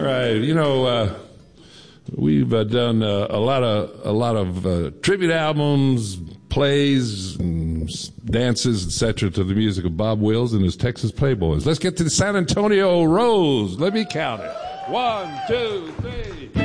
All right, we've done a lot of tribute albums, plays, and dances, etc. to the music of Bob Wills and his Texas Playboys. Let's get to the San Antonio Rose. Let me count it. 1, 2, 3.